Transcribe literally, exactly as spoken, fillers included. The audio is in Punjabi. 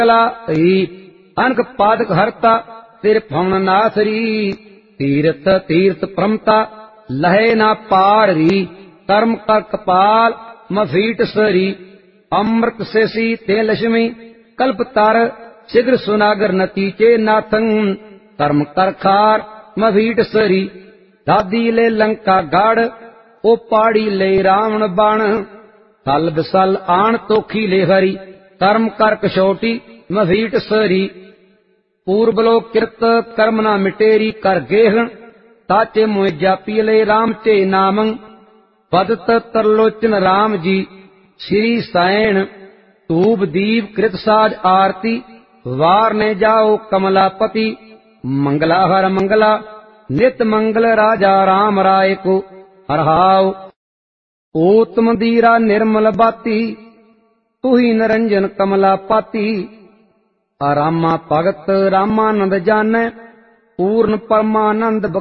ਰੀ ਅਨਕ ਪਾਦਕ ਹਰਤਾ ਤੇਰੇ ਫਉਣ ਨਾਸਰੀ ਤੀਰਥ ਤੀਰਥ ਪ੍ਰਮਤਾ ਲਹੇ ਨਾ ਪਾਰ ਰੀ ਕਰਮ ਕਰ ਕਪਾਲ ਮਫੀਟ ਸਰੀ ਅੰਮ੍ਰਿਤ ਸੇਸੀ ਤੇ ਲక్ష్ਮੀ ਕਲਪ ਤਰ ਸਿਗਰ ਸੁਨਾਗਰ ਨਤੀਚੇ ਨਾਥੰ ਕਰਮ ਕਰ ਖਾਰ ਮਫੀਟ ਸਰੀ ਦਾਦੀ ਲੈ ਲੰਕਾ ਗੜ ਉਹ ਪਾੜੀ ਲੈ ਰਾਵਣ ਬਣ ਸਲ ਬਿਸਲ ਆਣ ਤੋਖੀ ਲੈ ਹਰੀ ਕਰਮ ਕਰ ਕਛੋਟੀ ਮਫੀਟ ਸਰੀ ਪੂਰਬ ਲੋ ਕਿਰਤ ਕਰਮ ਨਾ ਮਿਟੇਰੀ ਕਰ ਗੇਹਣ ਤਾਚੇ ਮੋਇ ਜਾਪੀ ਲੈ ਰਾਮ ਤੇ ਨਾਮੰ ਬਦਤ ਤਰਲੋਚਨ ਰਾਮ ਜੀ ਸ੍ਰੀ ਸੈਣ ਧੂਪ ਦੀਪ ਕ੍ਰਿਤ ਸਾਜ ਆਰਤੀ ਵਾਰ ਨੇ ਜਾਓ ਕਮਲਾਪਤੀ ਮੰਗਲਾ ਹਰ ਮੰਗਲਾ ਨਿਤ ਮੰਗਲ ਰਾਜਾ ਰਾਮ ਰਾਏ ਕੋ ਹਰਹਾਉ ਊਤਮ ਦੀਰਾ ਨਿਰਮਲ ਬਾਤੀ ਤੁਹੀ ਨਿਰੰਜਨ ਕਮਲਾ ਪਾਤੀ ਰਾਮਾ ਭਗਤ ਰਾਮਾਨੰਦ ਜਾਣੈ ਪੂਰਨ ਪਰਮਾਨੰਦ